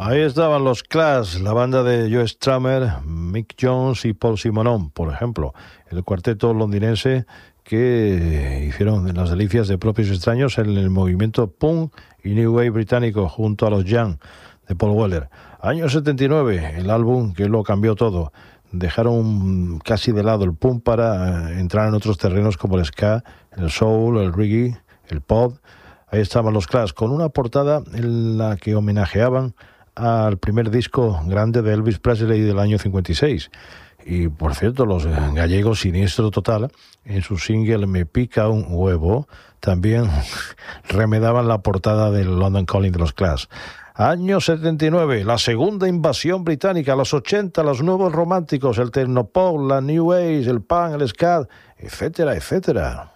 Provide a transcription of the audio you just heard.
Ahí estaban los Clash, la banda de Joe Strummer, Mick Jones y Paul Simonon, por ejemplo, el cuarteto londinense que hicieron las delicias de propios extraños en el movimiento punk y new wave británico junto a los Jam de Paul Weller. Año 79, el álbum que lo cambió todo. Dejaron casi de lado el punk para entrar en otros terrenos como el ska, el soul, el reggae, el pop. Ahí estaban los Clash, con una portada en la que homenajeaban al primer disco grande de Elvis Presley del año 56. Y, por cierto, los gallegos Siniestro Total, en su single Me pica un huevo, también remedaban la portada del London Calling de los Clash. Año 79, la segunda invasión británica, los 80, los nuevos románticos, el technopop, la new age, el punk, el ska, etcétera, etcétera.